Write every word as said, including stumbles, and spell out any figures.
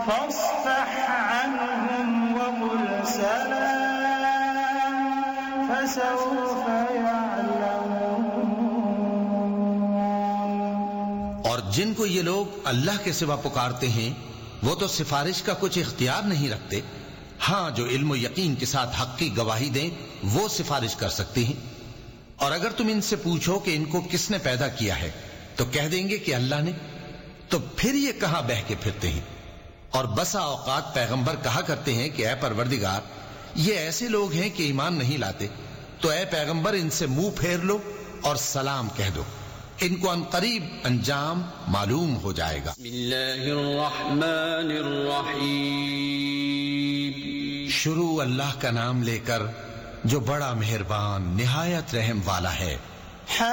फस्फह अन्हुम वक़ुल सलाम फसौफ यअलमून। और जिनको ये लोग अल्लाह के सिवा पुकारते हैं वो तो सिफारिश का कुछ इख्तियार नहीं रखते। हाँ, जो इल्म यकीन के साथ हक की गवाही दें वो सिफारिश कर सकती हैं। और अगर तुम इनसे पूछो कि इनको किसने पैदा किया है तो कह देंगे कि अल्लाह ने। तो फिर ये कहां बह के फिरते हैं। और बसा औकात पैगंबर कहा करते हैं कि ऐ परवरदिगार, ये ऐसे लोग हैं कि ईमान नहीं लाते, तो ऐ पैगंबर इनसे मुंह फेर लो और सलाम कह दो, इनको अनकरीब अंजाम मालूम हो जाएगा। बिस्मिल्लाहिर्रहमानिर्रहीम। शुरू अल्लाह का नाम लेकर जो बड़ा मेहरबान निहायत रहम वाला है।